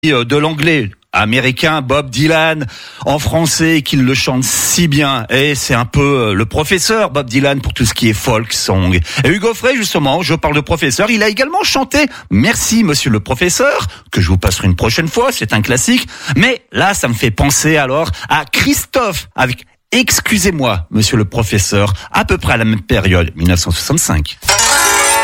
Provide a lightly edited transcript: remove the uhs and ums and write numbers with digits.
de l'anglais américain Bob Dylan en français, qu'il le chante si bien, et c'est un peu le professeur Bob Dylan pour tout ce qui est folk song. Et Hugo Frey, justement, je parle de professeur, il a également chanté Merci Monsieur le Professeur, que je vous passerai une prochaine fois, c'est un classique, mais là ça me fait penser alors à Christophe avec Excusez-moi Monsieur le Professeur, à peu près à la même période, 1965.